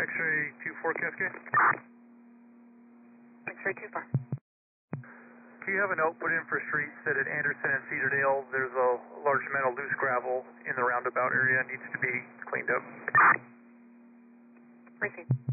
X-ray 24 Cascade. X-ray 24. Do you have a note put in for streets that at Anderson and Cedardale there's a large amount of loose gravel in the roundabout area needs to be cleaned up? Received.